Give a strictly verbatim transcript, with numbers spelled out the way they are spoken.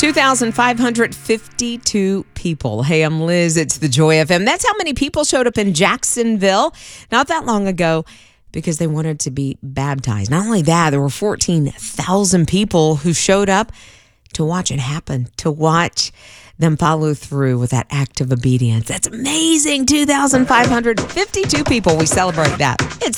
two thousand five hundred fifty-two people. Hey, I'm Liz. It's the Joy F M. That's how many people showed up in Jacksonville not that long ago because they wanted to be baptized. Not only that, there were fourteen thousand people who showed up to watch it happen, to watch them follow through with that act of obedience. That's amazing. two thousand five hundred fifty-two people. We celebrate that. It's